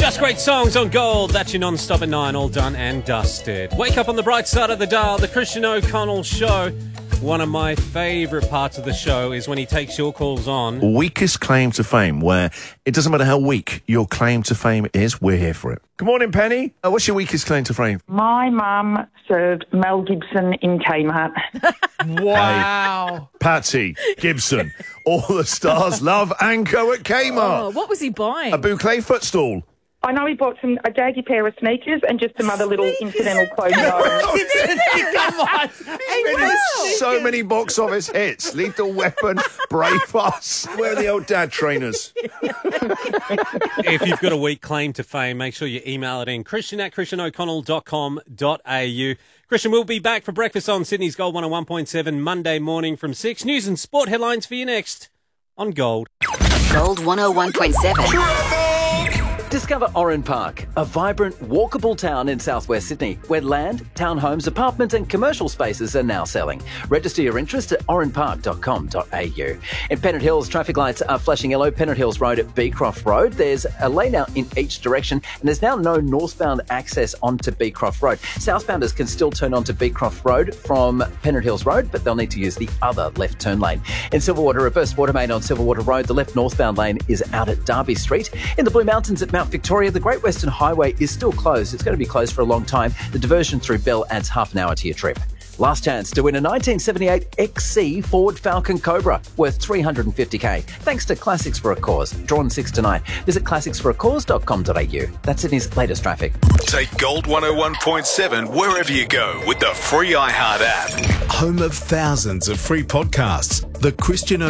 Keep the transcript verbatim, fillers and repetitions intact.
Just great songs on Gold. That's your non-stop at nine, all done and dusted. Wake up on the bright side of the dial, the Christian O'Connell Show. One of my favourite parts of the show is when he takes your calls on. Weakest claim to fame, where it doesn't matter how weak your claim to fame is, we're here for it. Good morning, Penny. Uh, what's your weakest claim to fame? My mum served Mel Gibson in Kmart. Wow. Hey, Patsy, Gibson, all the stars love Anko at Kmart. Oh, what was he buying? A boucle footstool. I know he bought some a daggy pair of sneakers and just some other little incidental clothing items. Come on. He's been in so many box office hits. Lethal Weapon, Braveheart. Where are the old dad trainers? If you've got a weak claim to fame, make sure you email it in. Christian at christian o'connell dot com dot a u. Christian will be back for breakfast on Sydney's Gold one oh one point seven Monday morning from six. News and sport headlines for you next on Gold. Gold one oh one point seven. Discover Oran Park, a vibrant, walkable town in southwest Sydney, where land, townhomes, apartments and commercial spaces are now selling. Register your interest at oran park dot com dot a u. In Pennant Hills, traffic lights are flashing yellow. Pennant Hills Road at Beecroft Road. There's a lane out in each direction, and there's now no northbound access onto Beecroft Road. Southbounders can still turn onto Beecroft Road from Pennant Hills Road, but they'll need to use the other left turn lane. In Silverwater, reverse water main on Silverwater Road. The left northbound lane is out at Derby Street. In the Blue Mountains at Mount Victoria, the Great Western Highway is still closed. It's going to be closed for a long time. The diversion through Bell adds half an hour to your trip. Last chance to win a nineteen seventy-eight X C Ford Falcon Cobra worth three hundred fifty thousand dollars thanks to Classics for a Cause, drawn six to nine. Visit classics for a cause dot com dot a u. That's Sydney's latest traffic. Take Gold one oh one point seven wherever you go with the free iHeart app. Home of thousands of free podcasts. The Christian